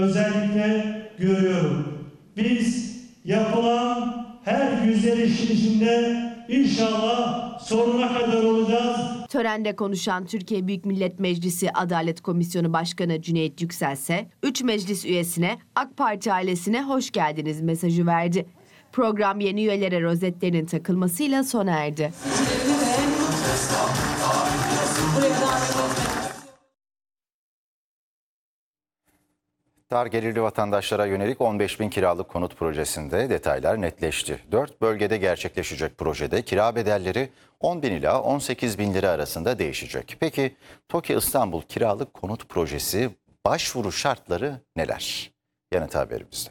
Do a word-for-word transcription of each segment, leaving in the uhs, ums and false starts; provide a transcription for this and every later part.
Özellikle görüyorum. Biz yapılan her güzel işin içinde inşallah sonuna kadar olacağız. Törende konuşan Türkiye Büyük Millet Meclisi Adalet Komisyonu Başkanı Cüneyt Yüksel ise üç meclis üyesine AK Parti ailesine hoş geldiniz mesajı verdi. Program yeni üyelere rozetlerinin takılmasıyla sona erdi. Dar gelirli vatandaşlara yönelik on beş bin kiralık konut projesinde detaylar netleşti. dört bölgede gerçekleşecek projede kira bedelleri on bin ila on sekiz bin lira arasında değişecek. Peki TOKİ İstanbul Kiralık Konut Projesi başvuru şartları neler? Yanıt haberimizde.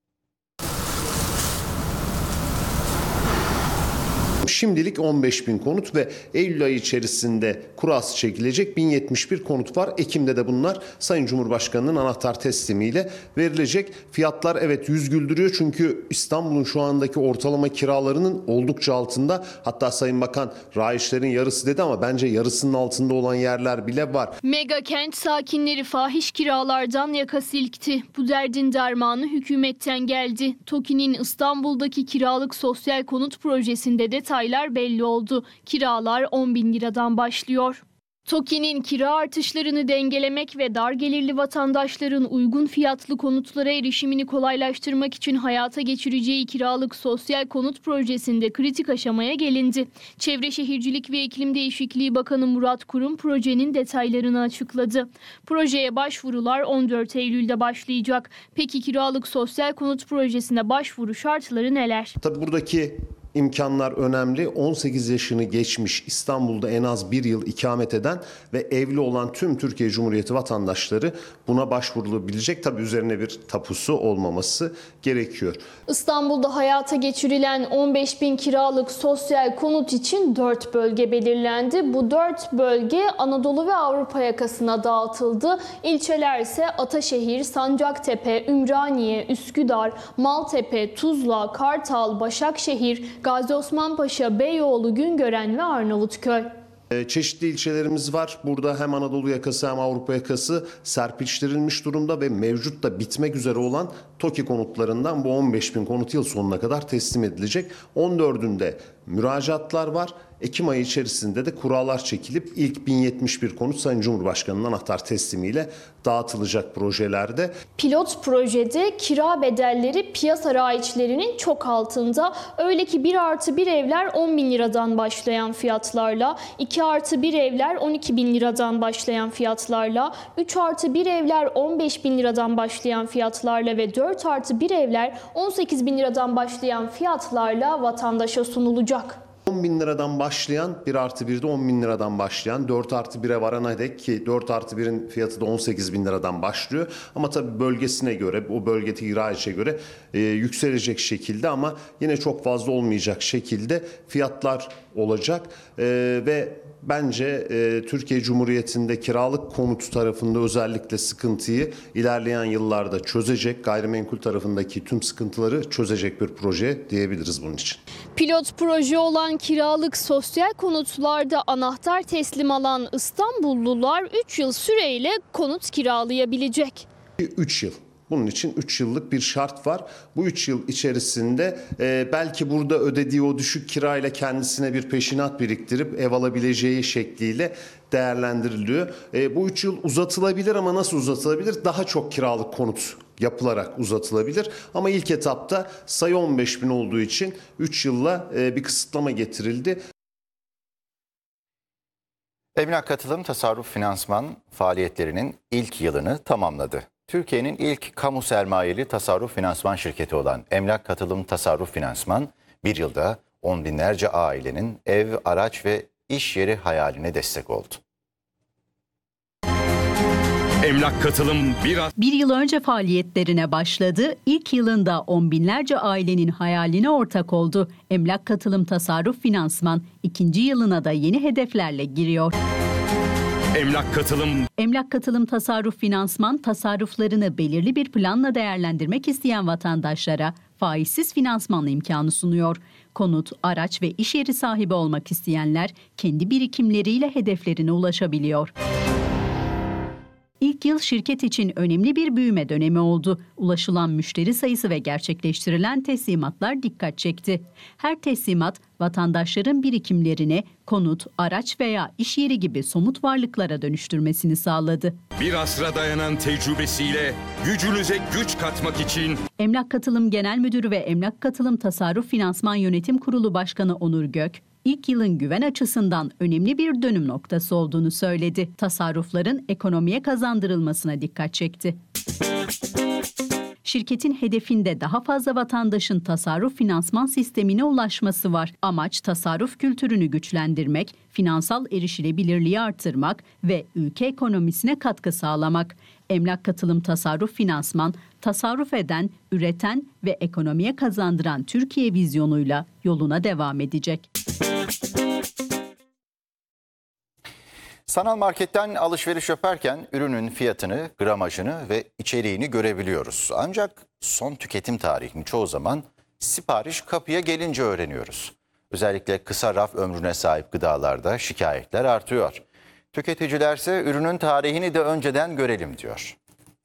Şimdilik on beş bin konut ve Eylül ayı içerisinde kurası çekilecek bin yetmiş bir konut var. Ekim'de de bunlar Sayın Cumhurbaşkanı'nın anahtar teslimiyle verilecek. Fiyatlar evet yüz güldürüyor çünkü İstanbul'un şu andaki ortalama kiralarının oldukça altında. Hatta Sayın Bakan rayişlerin yarısı dedi ama bence yarısının altında olan yerler bile var. Mega kent sakinleri fahiş kiralardan yaka silkti. Bu derdin dermanı hükümetten geldi. TOKİ'nin İstanbul'daki kiralık sosyal konut projesinde detaylar belli oldu. Kiralar on bin liradan başlıyor. TOKİ'nin kira artışlarını dengelemek ve dar gelirli vatandaşların uygun fiyatlı konutlara erişimini kolaylaştırmak için hayata geçireceği kiralık sosyal konut projesinde kritik aşamaya gelindi. Çevre Şehircilik ve İklim Değişikliği Bakanı Murat Kurum projenin detaylarını açıkladı. Projeye başvurular on dört Eylül'de başlayacak. Peki kiralık sosyal konut projesine başvuru şartları neler? Tabii buradaki İmkanlar önemli. on sekiz yaşını geçmiş, İstanbul'da en az bir yıl ikamet eden ve evli olan tüm Türkiye Cumhuriyeti vatandaşları buna başvurulabilecek. Tabii üzerine bir tapusu olmaması gerekiyor. İstanbul'da hayata geçirilen on beş bin kiralık sosyal konut için dört bölge belirlendi. Bu dört bölge Anadolu ve Avrupa yakasına dağıtıldı. İlçeler ise Ataşehir, Sancaktepe, Ümraniye, Üsküdar, Maltepe, Tuzla, Kartal, Başakşehir, Gazi Osman Paşa, Beyoğlu, Güngören ve Arnavutköy. Çeşitli ilçelerimiz var. Burada hem Anadolu yakası hem Avrupa yakası serpiştirilmiş durumda ve mevcut da bitmek üzere olan TOKİ konutlarından bu on beş bin konut yıl sonuna kadar teslim edilecek. on dördünde müracaatlar var. Ekim ayı içerisinde de kurallar çekilip ilk bin yetmiş bir konut Sayın Cumhurbaşkanı'nın anahtar teslimiyle dağıtılacak projelerde. Pilot projede kira bedelleri piyasa raiçlerinin çok altında. Öyle ki bir artı bir evler on bin liradan başlayan fiyatlarla, iki artı bir evler on iki bin liradan başlayan fiyatlarla, üç artı bir evler on beş bin liradan başlayan fiyatlarla ve dört artı bir evler on sekiz bin liradan başlayan fiyatlarla vatandaşa sunulacak. on bin liradan başlayan, bir artı birde on bin liradan başlayan, dört artı bire varana dek ki dört artı birin fiyatı da on sekiz bin liradan başlıyor. Ama tabii bölgesine göre, o bölgedeki raiçe göre e, yükselecek şekilde ama yine çok fazla olmayacak şekilde fiyatlar olacak. E, ve bence e, Türkiye Cumhuriyeti'nde kiralık konut tarafında özellikle sıkıntıyı ilerleyen yıllarda çözecek, gayrimenkul tarafındaki tüm sıkıntıları çözecek bir proje diyebiliriz bunun için. Pilot proje olan kiralık sosyal konutlarda anahtar teslim alan İstanbullular üç yıl süreyle konut kiralayabilecek. üç yıl. Bunun için üç yıllık bir şart var. Bu üç yıl içerisinde e, belki burada ödediği o düşük kirayla kendisine bir peşinat biriktirip ev alabileceği şekliyle değerlendiriliyor. E, bu üç yıl uzatılabilir ama nasıl uzatılabilir? Daha çok kiralık konut yapılarak uzatılabilir. Ama ilk etapta sayı on beş bin olduğu için üç yılla e, bir kısıtlama getirildi. Emlak Katılım Tasarruf Finansman faaliyetlerinin ilk yılını tamamladı. Türkiye'nin ilk kamu sermayeli tasarruf finansman şirketi olan Emlak Katılım Tasarruf Finansman, bir yılda on binlerce ailenin ev, araç ve iş yeri hayaline destek oldu. Emlak Katılım bir... Bir yıl önce faaliyetlerine başladı. İlk yılında on binlerce ailenin hayaline ortak oldu. Emlak Katılım Tasarruf Finansman ikinci yılına da yeni hedeflerle giriyor. Emlak Katılım Emlak Katılım Tasarruf Finansman tasarruflarını belirli bir planla değerlendirmek isteyen vatandaşlara faizsiz finansman imkanı sunuyor. Konut, araç ve iş yeri sahibi olmak isteyenler kendi birikimleriyle hedeflerine ulaşabiliyor. İlk yıl şirket için önemli bir büyüme dönemi oldu. Ulaşılan müşteri sayısı ve gerçekleştirilen teslimatlar dikkat çekti. Her teslimat vatandaşların birikimlerini konut, araç veya iş yeri gibi somut varlıklara dönüştürmesini sağladı. Bir asra dayanan tecrübesiyle gücünüze güç katmak için Emlak Katılım Genel Müdürü ve Emlak Katılım Tasarruf Finansman Yönetim Kurulu Başkanı Onur Gök, ilk yılın güven açısından önemli bir dönüm noktası olduğunu söyledi. Tasarrufların ekonomiye kazandırılmasına dikkat çekti. Şirketin hedefinde daha fazla vatandaşın tasarruf finansman sistemine ulaşması var. Amaç tasarruf kültürünü güçlendirmek, finansal erişilebilirliği artırmak ve ülke ekonomisine katkı sağlamak. Emlak Katılım Tasarruf Finansman, tasarruf eden, üreten ve ekonomiye kazandıran Türkiye vizyonuyla yoluna devam edecek. Sanal marketten alışveriş yaparken ürünün fiyatını, gramajını ve içeriğini görebiliyoruz. Ancak son tüketim tarihini çoğu zaman sipariş kapıya gelince öğreniyoruz. Özellikle kısa raf ömrüne sahip gıdalarda şikayetler artıyor. Tüketicilerse ürünün tarihini de önceden görelim diyor.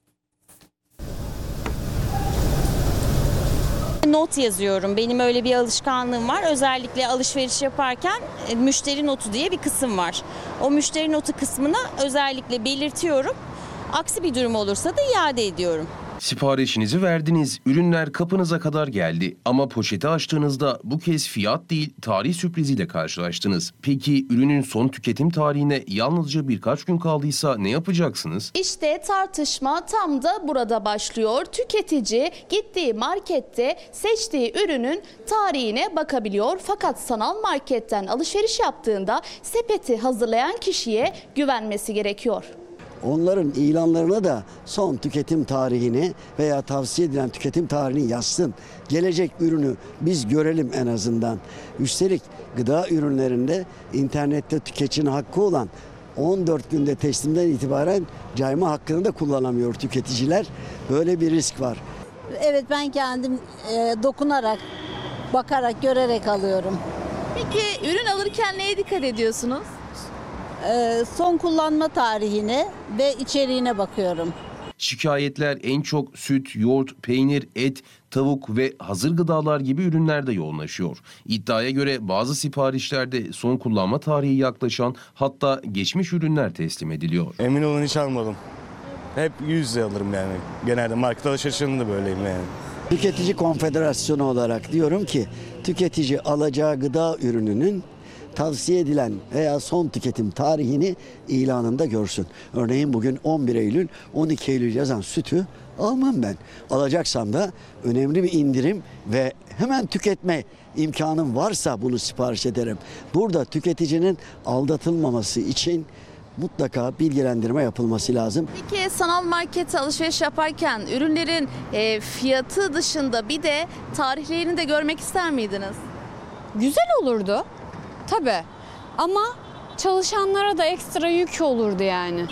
Not yazıyorum. Benim öyle bir alışkanlığım var. Özellikle alışveriş yaparken müşteri notu diye bir kısım var. O müşteri notu kısmına özellikle belirtiyorum. Aksi bir durum olursa da iade ediyorum. Siparişinizi verdiniz, ürünler kapınıza kadar geldi ama poşeti açtığınızda bu kez fiyat değil tarih sürpriziyle karşılaştınız. Peki ürünün son tüketim tarihine yalnızca birkaç gün kaldıysa ne yapacaksınız? İşte tartışma tam da burada başlıyor. Tüketici gittiği markette seçtiği ürünün tarihine bakabiliyor. Fakat sanal marketten alışveriş yaptığında sepeti hazırlayan kişiye güvenmesi gerekiyor. Onların ilanlarına da son tüketim tarihini veya tavsiye edilen tüketim tarihini yazsın. Gelecek ürünü biz görelim en azından. Üstelik gıda ürünlerinde internette tüketicinin hakkı olan on dört günde teslimden itibaren cayma hakkını da kullanamıyor tüketiciler. Böyle bir risk var. Evet, ben kendim e, dokunarak, bakarak, görerek alıyorum. Peki ürün alırken neye dikkat ediyorsunuz? Son kullanma tarihine ve içeriğine bakıyorum. Şikayetler en çok süt, yoğurt, peynir, et, tavuk ve hazır gıdalar gibi ürünlerde yoğunlaşıyor. İddiaya göre bazı siparişlerde son kullanma tarihi yaklaşan hatta geçmiş ürünler teslim ediliyor. Emin olun hiç almadım. Hep yüz yüze alırım yani. Genelde market alışverişinde de böyleyim yani. Tüketici Konfederasyonu olarak diyorum ki tüketici alacağı gıda ürününün tavsiye edilen veya son tüketim tarihini ilanında görsün. Örneğin bugün on bir Eylül, on iki Eylül yazan sütü almam ben. Alacaksam da önemli bir indirim ve hemen tüketme imkanım varsa bunu sipariş ederim. Burada tüketicinin aldatılmaması için mutlaka bilgilendirme yapılması lazım. Peki sanal markette alışveriş yaparken ürünlerin e, fiyatı dışında bir de tarihlerini de görmek ister miydiniz? Güzel olurdu. Tabii ama çalışanlara da ekstra yük olurdu yani.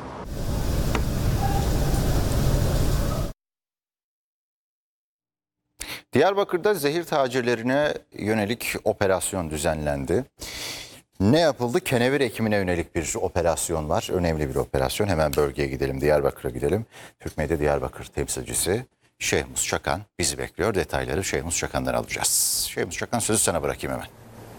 Diyarbakır'da zehir tacirlerine yönelik operasyon düzenlendi. Ne yapıldı? Kenevir ekimine yönelik bir operasyon var. Önemli bir operasyon. Hemen bölgeye gidelim, Diyarbakır'a gidelim. Türk Medya Diyarbakır temsilcisi Şehmus Çakan bizi bekliyor. Detayları Şehmus Çakan'dan alacağız. Şehmus Çakan, sözü sana bırakayım hemen.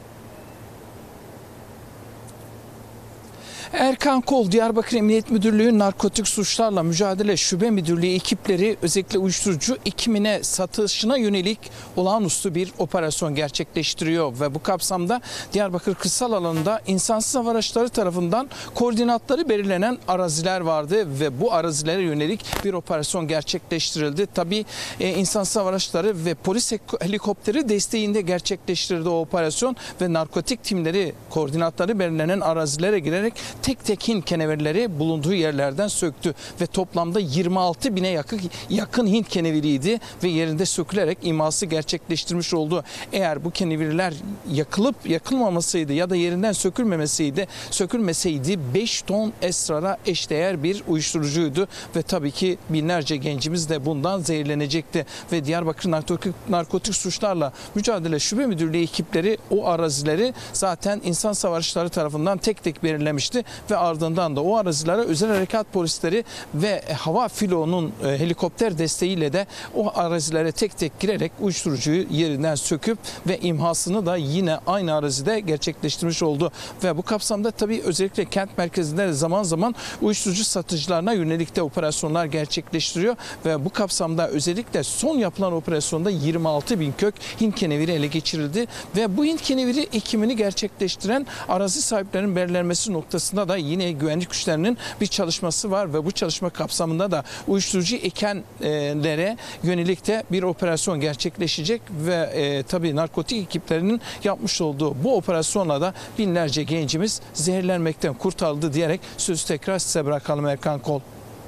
Erkan Kol, Diyarbakır Emniyet Müdürlüğü Narkotik Suçlarla Mücadele Şube Müdürlüğü ekipleri özellikle uyuşturucu ekimine, satışına yönelik olağanüstü bir operasyon gerçekleştiriyor ve bu kapsamda Diyarbakır kırsal alanında insansız hava araçları tarafından koordinatları belirlenen araziler vardı ve bu arazilere yönelik bir operasyon gerçekleştirildi. Tabii e, insansız hava araçları ve polis helikopteri desteğinde gerçekleştirildi o operasyon ve narkotik timleri koordinatları belirlenen arazilere girerek tek tek Hint kenevirleri bulunduğu yerlerden söktü ve toplamda yirmi altı bine yakın, yakın Hint keneviriydi ve yerinde sökülerek iması gerçekleştirmiş oldu. Eğer bu kenevirler yakılıp yakılmamasıydı ya da yerinden sökülmemesiydi, sökülmeseydi beş ton esrara eşdeğer bir uyuşturucuydu ve tabii ki binlerce gencimiz de bundan zehirlenecekti ve Diyarbakır Narkotik, Narkotik Suçlarla Mücadele Şube Müdürlüğü ekipleri o arazileri zaten insan savaşçıları tarafından tek tek belirlemişti ve ardından da o arazilere özel harekat polisleri ve hava filonun e, helikopter desteğiyle de o arazilere tek tek girerek uyuşturucuyu yerinden söküp ve imhasını da yine aynı arazide gerçekleştirmiş oldu. Ve bu kapsamda tabii özellikle kent merkezinde zaman zaman uyuşturucu satıcılarına yönelik de operasyonlar gerçekleştiriyor ve bu kapsamda özellikle son yapılan operasyonda yirmi altı bin kök Hint keneviri ele geçirildi ve bu Hint keneviri ekimini gerçekleştiren arazi sahiplerinin belirlenmesi noktasında da yine güvenlik güçlerinin bir çalışması var ve bu çalışma kapsamında da uyuşturucu ekenlere yönelik de bir operasyon gerçekleşecek ve e, tabii narkotik ekiplerinin yapmış olduğu bu operasyonla da binlerce gencimiz zehirlenmekten kurtarıldı diyerek sözü tekrar size bırakalım Erkan Kol.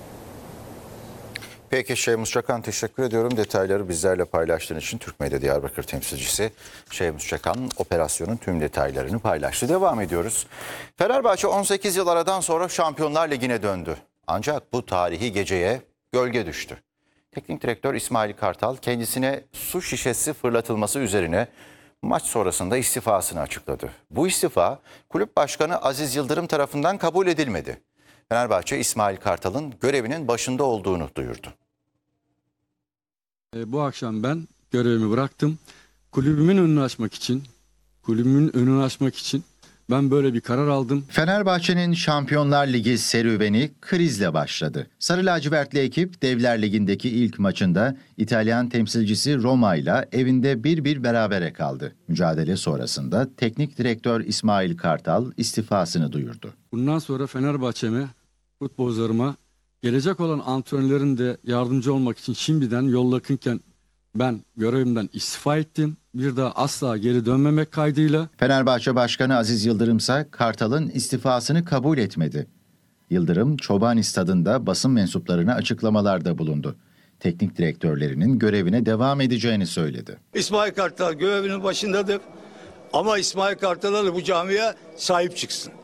Peki Şeymus Çakan, teşekkür ediyorum. Detayları bizlerle paylaştığın için. Türk Medya Diyarbakır temsilcisi Şeymus Çakan operasyonun tüm detaylarını paylaştı. Devam ediyoruz. Fenerbahçe on sekiz yıl aradan sonra Şampiyonlar Ligi'ne döndü. Ancak bu tarihi geceye gölge düştü. Teknik direktör İsmail Kartal kendisine su şişesi fırlatılması üzerine maç sonrasında istifasını açıkladı. Bu istifa kulüp başkanı Aziz Yıldırım tarafından kabul edilmedi. Fenerbahçe İsmail Kartal'ın görevinin başında olduğunu duyurdu. Bu akşam ben görevimi bıraktım. Kulübümün önünü açmak için, kulübümün önünü açmak için ben böyle bir karar aldım. Fenerbahçe'nin Şampiyonlar Ligi serüveni krizle başladı. Sarı lacivertli ekip Devler Ligi'ndeki ilk maçında İtalyan temsilcisi Roma ile evinde bir bir berabere kaldı. Mücadele sonrasında teknik direktör İsmail Kartal istifasını duyurdu. Bundan sonra Fenerbahçe'me, futbolcularıma, gelecek olan antrenörlerin de yardımcı olmak için şimdiden yol yakınken ben görevimden istifa ettim. Bir daha asla geri dönmemek kaydıyla. Fenerbahçe Başkanı Aziz Yıldırım ise Kartal'ın istifasını kabul etmedi. Yıldırım, Çoban Stadı'nda basın mensuplarına açıklamalarda bulundu. Teknik direktörlerinin görevine devam edeceğini söyledi. İsmail Kartal görevinin başındadır. Ama İsmail Kartal'a da bu camiye sahip çıksın.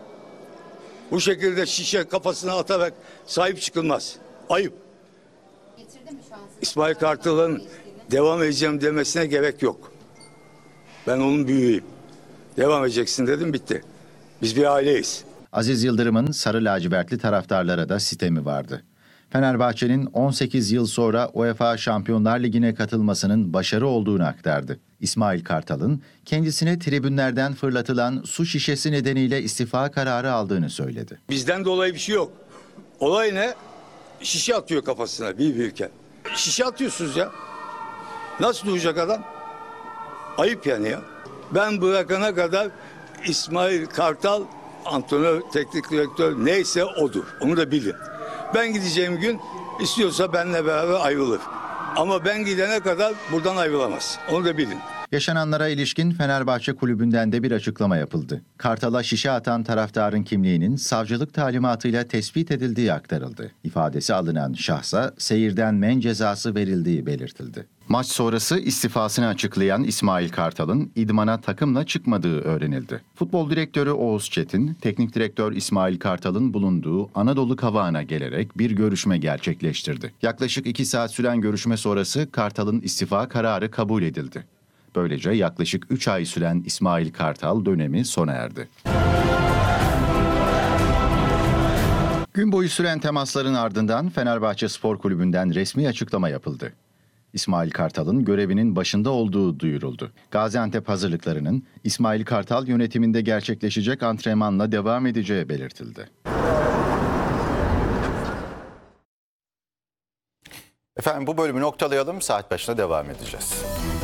Bu şekilde şişe kafasına atarak sahip çıkılmaz. Ayıp. İsmail Kartal'ın devam edeceğim demesine gerek yok. Ben onun büyüğüyüm. Devam edeceksin dedim, bitti. Biz bir aileyiz. Aziz Yıldırım'ın sarı lacivertli taraftarlara da sitemi vardı. Fenerbahçe'nin on sekiz yıl sonra UEFA Şampiyonlar Ligi'ne katılmasının başarı olduğunu aktardı. İsmail Kartal'ın kendisine tribünlerden fırlatılan su şişesi nedeniyle istifa kararı aldığını söyledi. Bizden dolayı bir şey yok. Olay ne? Şişe atıyor kafasına bir birken. Şişe atıyorsunuz ya. Nasıl duracak adam? Ayıp yani ya. Ben bırakana kadar İsmail Kartal antrenör, teknik direktör neyse odur. Onu da bilin. Ben gideceğim gün istiyorsa benimle beraber ayrılır. Ama ben gidene kadar buradan ayrılamaz. Onu da bilin. Yaşananlara ilişkin Fenerbahçe kulübünden de bir açıklama yapıldı. Kartal'a şişe atan taraftarın kimliğinin savcılık talimatıyla tespit edildiği aktarıldı. İfadesi alınan şahsa seyirden men cezası verildiği belirtildi. Maç sonrası istifasını açıklayan İsmail Kartal'ın idmana takımla çıkmadığı öğrenildi. Futbol direktörü Oğuz Çetin, teknik direktör İsmail Kartal'ın bulunduğu Anadolu Kavağı'na gelerek bir görüşme gerçekleştirdi. Yaklaşık iki saat süren görüşme sonrası Kartal'ın istifa kararı kabul edildi. Böylece yaklaşık üç ay süren İsmail Kartal dönemi sona erdi. Gün boyu süren temasların ardından Fenerbahçe Spor Kulübü'nden resmi açıklama yapıldı. İsmail Kartal'ın görevinin başında olduğu duyuruldu. Gaziantep hazırlıklarının İsmail Kartal yönetiminde gerçekleşecek antrenmanla devam edeceği belirtildi. Efendim bu bölümü noktalayalım. Saat başına devam edeceğiz.